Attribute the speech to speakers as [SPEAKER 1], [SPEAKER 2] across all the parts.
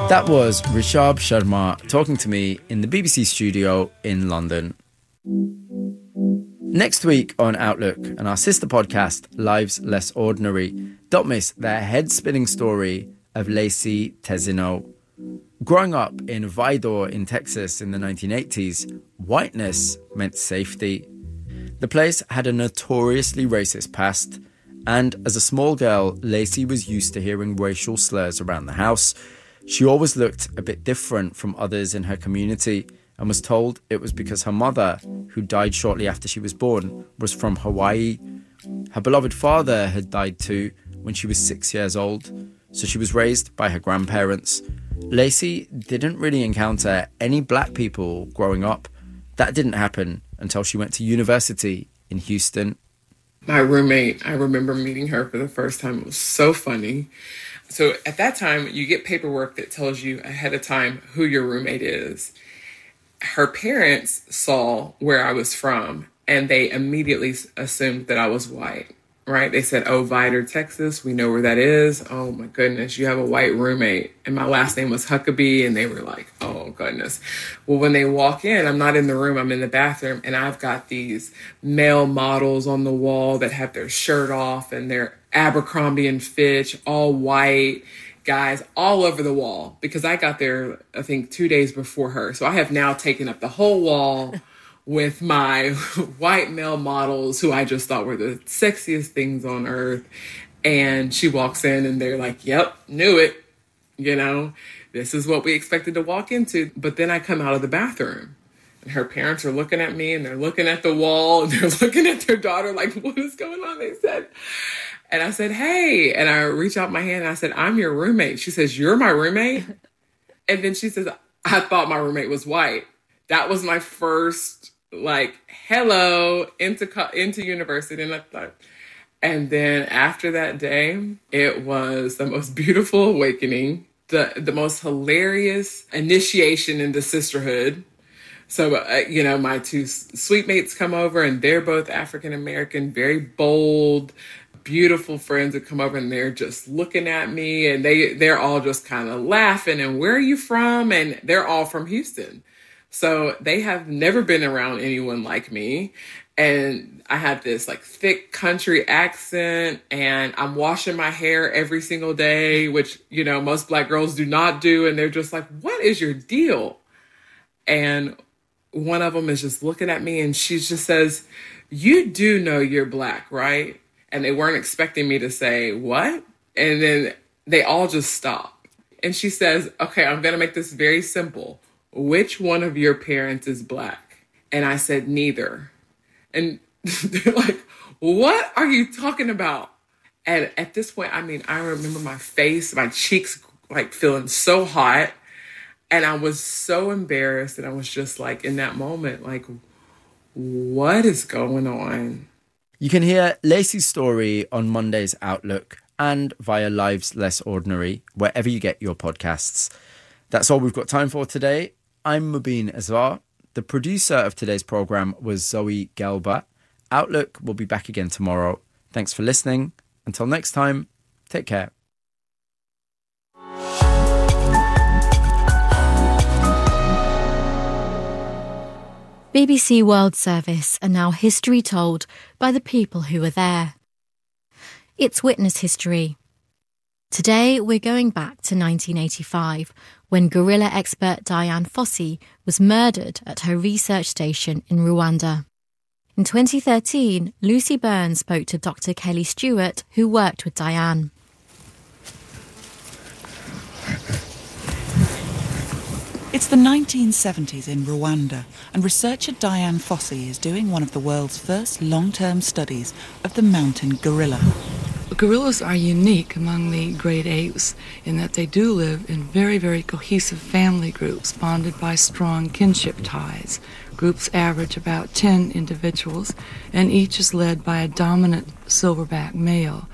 [SPEAKER 1] That was Rishabh Sharma talking to me in the BBC studio in London. Next week on Outlook and our sister podcast, Lives Less Ordinary, don't miss the head-spinning story of Lacey Tezino. Growing up in Vidor in Texas in the 1980s, whiteness meant safety. The place had a notoriously racist past, and as a small girl, Lacey was used to hearing racial slurs around the house. She always looked a bit different from others in her community and was told it was because her mother, who died shortly after she was born, was from Hawaii. Her beloved father had died too when she was 6 years old, so she was raised by her grandparents. Lacey didn't really encounter any black people growing up. That didn't happen until she went to university in Houston.
[SPEAKER 2] My roommate, I remember meeting her for the first time. It was so funny. So at that time, you get paperwork that tells you ahead of time who your roommate is. Her parents saw where I was from, and they immediately assumed that I was white, right? They said, oh, Vidor, Texas, we know where that is. Oh, my goodness, you have a white roommate. And my last name was Huckabee, and they were like, oh, goodness. Well, when they walk in, I'm not in the room, I'm in the bathroom, and I've got these male models on the wall that have their shirt off, and they're Abercrombie and Fitch, all white guys all over the wall, because I got there, I think, 2 days before her. So I have now taken up the whole wall with my white male models who I just thought were the sexiest things on earth. And she walks in and they're like, yep, knew it. You know, this is what we expected to walk into. But then I come out of the bathroom and her parents are looking at me and they're looking at the wall and they're looking at their daughter like, what is going on? They said, and I said, hey, and I reach out my hand and I said, I'm your roommate. She says, you're my roommate? And then she says, I thought my roommate was white. That was my first, like, hello into university. And I thought, and then after that day, it was the most beautiful awakening, the most hilarious initiation into sisterhood. So, my two suite mates come over and they're both African-American, very bold, beautiful friends that come over and they're just looking at me and they're all just kind of laughing and where are you from? And they're all from Houston. So they have never been around anyone like me. And I have this like thick country accent and I'm washing my hair every single day, which, most black girls do not do. And they're just like, what is your deal? And one of them is just looking at me and she just says, you do know you're black, right? And they weren't expecting me to say, what? And then they all just stop. And she says, okay, I'm going to make this very simple. Which one of your parents is black? And I said, neither. And they're like, what are you talking about? And at this point, I remember my face, my cheeks like feeling so hot. And I was so embarrassed. And I was just like, in that moment, like, what is going on?
[SPEAKER 1] You can hear Lacey's story on Monday's Outlook and via Lives Less Ordinary, wherever you get your podcasts. That's all we've got time for today. I'm Mubin Azhar. The producer of today's programme was Zoe Gelber. Outlook will be back again tomorrow. Thanks for listening. Until next time, take care.
[SPEAKER 3] BBC World Service are now history told by the people who were there. It's Witness History. Today we're going back to 1985 when gorilla expert Dian Fossey was murdered at her research station in Rwanda. In 2013, Lucy Burns spoke to Dr. Kelly Stewart, who worked with Dian.
[SPEAKER 4] It's the 1970s in Rwanda, and researcher Dian Fossey is doing one of the world's first long-term studies of the mountain gorilla.
[SPEAKER 5] Gorillas are unique among the great apes in that they do live in very, very cohesive family groups bonded by strong kinship ties. Groups average about 10 individuals, and each is led by a dominant silverback male.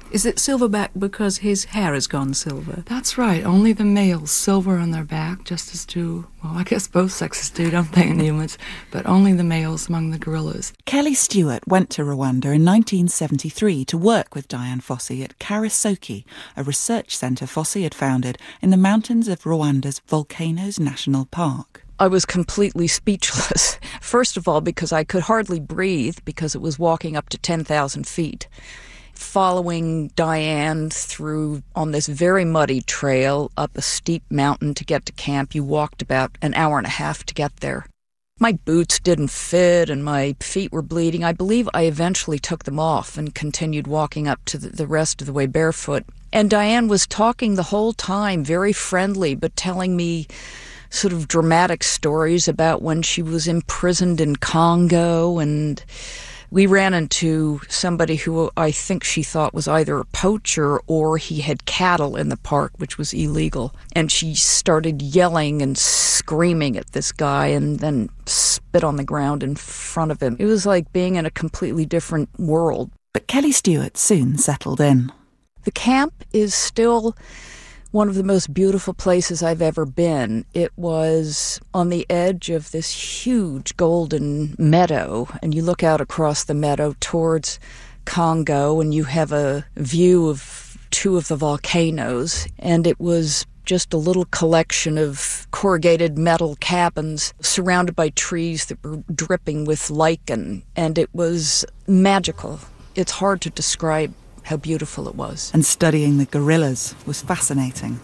[SPEAKER 6] Is it silverback because his hair has gone silver?
[SPEAKER 5] That's right. Only the males silver on their back, just as do, well, I guess both sexes do, don't they, in humans, but only the males among the gorillas.
[SPEAKER 4] Kelly Stewart went to Rwanda in 1973 to work with Dian Fossey at Karisoke, a research centre Fossey had founded in the mountains of Rwanda's Volcanoes National Park.
[SPEAKER 7] I was completely speechless. First of all, because I could hardly breathe because it was walking up to 10,000 feet. Following Dian through on this very muddy trail up a steep mountain to get to camp, you walked about an hour and a half to get there. My boots didn't fit and my feet were bleeding. I believe I eventually took them off and continued walking up to the rest of the way barefoot. And Dian was talking the whole time, very friendly, but telling me sort of dramatic stories about when she was imprisoned in Congo, and we ran into somebody who I think she thought was either a poacher or he had cattle in the park, which was illegal. And she started yelling and screaming at this guy and then spit on the ground in front of him. It was like being in a completely different world.
[SPEAKER 4] But Kelly Stewart soon settled in.
[SPEAKER 7] The camp is still one of the most beautiful places I've ever been. It was on the edge of this huge golden meadow, and you look out across the meadow towards Congo, and you have a view of two of the volcanoes, and it was just a little collection of corrugated metal cabins surrounded by trees that were dripping with lichen, and it was magical. It's hard to describe how beautiful it was.
[SPEAKER 4] And studying the gorillas was fascinating.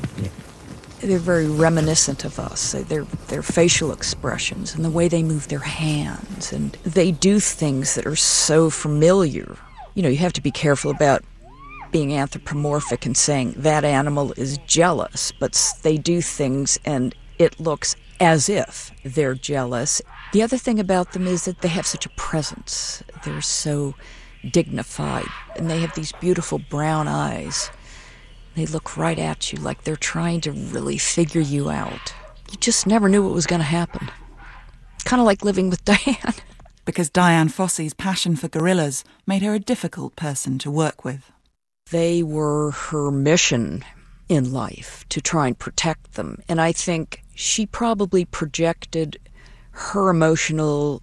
[SPEAKER 7] They're very reminiscent of us. Their facial expressions and the way they move their hands, and they do things that are so familiar. You know, you have to be careful about being anthropomorphic and saying that animal is jealous, but they do things and it looks as if they're jealous. The other thing about them is that they have such a presence. They're so dignified, and they have these beautiful brown eyes. They look right at you like they're trying to really figure you out. You just never knew what was going to happen. Kind of like living with Dian.
[SPEAKER 4] Because Dian Fossey's passion for gorillas made her a difficult person to work with.
[SPEAKER 7] They were her mission in life, to try and protect them. And I think she probably projected her emotional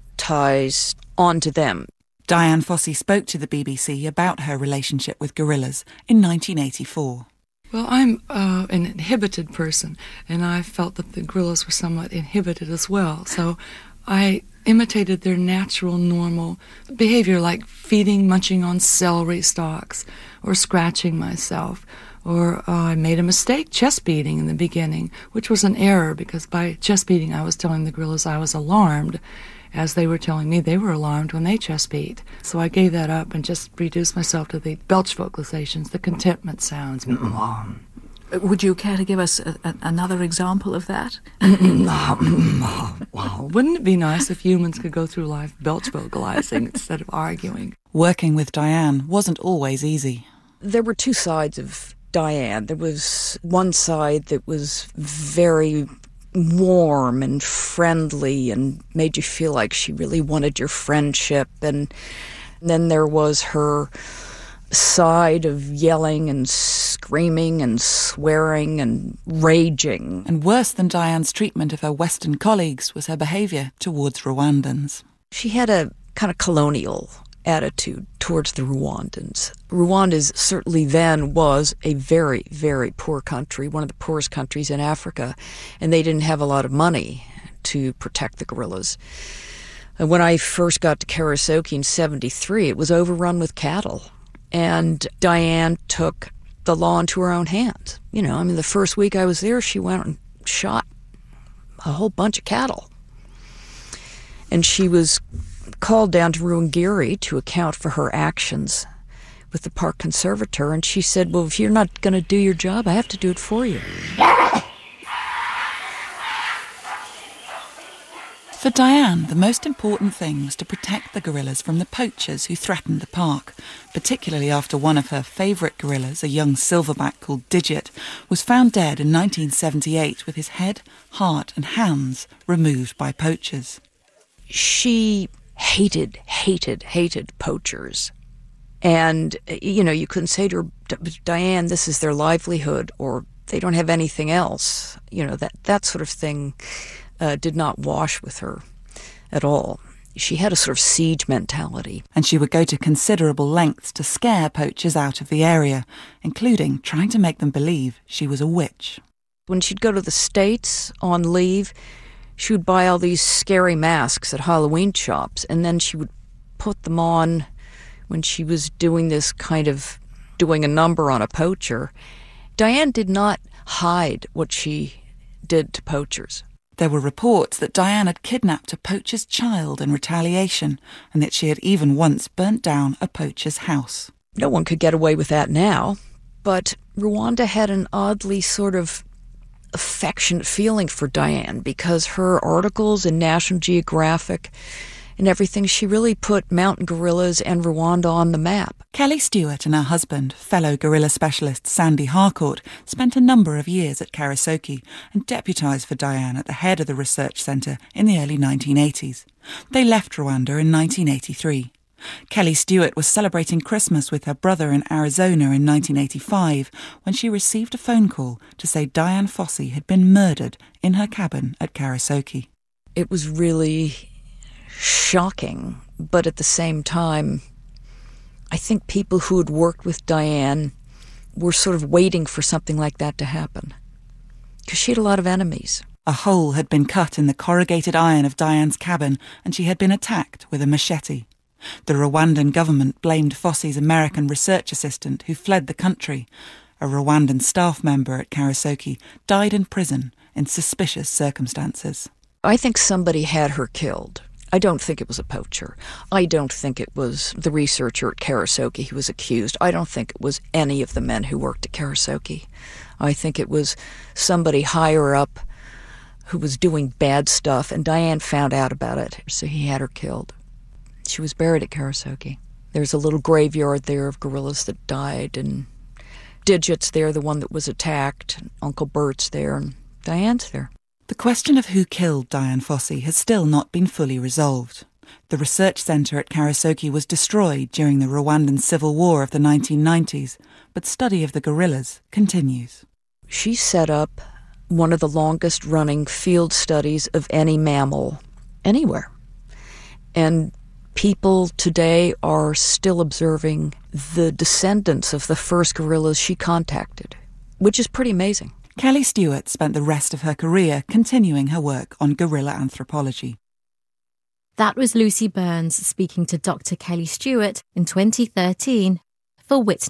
[SPEAKER 7] ties onto them.
[SPEAKER 4] Dian Fossey spoke to the BBC about her relationship with gorillas in 1984.
[SPEAKER 5] Well, I'm an inhibited person, and I felt that the gorillas were somewhat inhibited as well. So I imitated their natural, normal behavior, like feeding, munching on celery stalks, or scratching myself. Or I made a mistake chest beating in the beginning, which was an error, because by chest beating I was telling the gorillas I was alarmed, as they were telling me they were alarmed when they chest beat. So I gave that up and just reduced myself to the belch vocalizations, the contentment sounds.
[SPEAKER 6] Would you care to give us another example of that?
[SPEAKER 5] Wow, wouldn't it be nice if humans could go through life belch vocalizing instead of arguing?
[SPEAKER 4] Working with Dian wasn't always easy.
[SPEAKER 7] There were two sides of Dian. There was one side that was very warm and friendly and made you feel like she really wanted your friendship. And then there was her side of yelling and screaming and swearing and raging.
[SPEAKER 4] And worse than Dian's treatment of her Western colleagues was her behaviour towards Rwandans.
[SPEAKER 7] She had a kind of colonial attitude towards the Rwandans. Rwanda certainly then was a very, very poor country, one of the poorest countries in Africa, and they didn't have a lot of money to protect the gorillas. And when I first got to Karisoke in 1973, it was overrun with cattle, and Dian took the law into her own hands. You know, I mean, the first week I was there, she went and shot a whole bunch of cattle. And she was called down to Ruangiri to account for her actions with the park conservator, and she said, well, if you're not going to do your job, I have to do it for you.
[SPEAKER 4] For Dian, the most important thing was to protect the gorillas from the poachers who threatened the park, particularly after one of her favourite gorillas, a young silverback called Digit, was found dead in 1978 with his head, heart and hands removed by poachers.
[SPEAKER 7] She hated poachers. And, you couldn't say to her, Diane, this is their livelihood, or they don't have anything else. That sort of thing did not wash with her at all. She had a sort of siege mentality.
[SPEAKER 4] And she would go to considerable lengths to scare poachers out of the area, including trying to make them believe she was a witch.
[SPEAKER 7] When she'd go to the States on leave, she would buy all these scary masks at Halloween shops, and then she would put them on when she was doing a number on a poacher. Diane did not hide what she did to poachers.
[SPEAKER 4] There were reports that Diane had kidnapped a poacher's child in retaliation, and that she had even once burnt down a poacher's house.
[SPEAKER 7] No one could get away with that now, but Rwanda had an oddly sort of affectionate feeling for Diane because her articles in National Geographic and everything, she really put mountain gorillas and Rwanda on the map.
[SPEAKER 4] Kelly Stewart and her husband, fellow gorilla specialist Sandy Harcourt, spent a number of years at Karasoke and deputised for Diane at the head of the research centre in the early 1980s. They left Rwanda in 1983. Kelly Stewart was celebrating Christmas with her brother in Arizona in 1985 when she received a phone call to say Dian Fossey had been murdered in her cabin at Karasoke.
[SPEAKER 7] It was really shocking, but at the same time, I think people who had worked with Diane were sort of waiting for something like that to happen, because she had a lot of enemies.
[SPEAKER 4] A hole had been cut in the corrugated iron of Diane's cabin, and she had been attacked with a machete. The Rwandan government blamed Fossey's American research assistant, who fled the country. A Rwandan staff member at Karasoke died in prison in suspicious circumstances.
[SPEAKER 7] I think somebody had her killed. I don't think it was a poacher. I don't think it was the researcher at Karasoke who was accused. I don't think it was any of the men who worked at Karasoke. I think it was somebody higher up who was doing bad stuff, and Diane found out about it, so he had her killed. She was buried at Karasoke. There's a little graveyard there of gorillas that died, and Digit's there, the one that was attacked, and Uncle Bert's there, and Diane's there.
[SPEAKER 4] The question of who killed Dian Fossey has still not been fully resolved. The research centre at Karasoke was destroyed during the Rwandan Civil War of the 1990s, but study of the gorillas continues.
[SPEAKER 7] She set up one of the longest-running field studies of any mammal anywhere. And people today are still observing the descendants of the first gorillas she contacted, which is pretty amazing.
[SPEAKER 4] Kelly Stewart spent the rest of her career continuing her work on gorilla anthropology.
[SPEAKER 3] That was Lucy Burns speaking to Dr. Kelly Stewart in 2013 for Witness.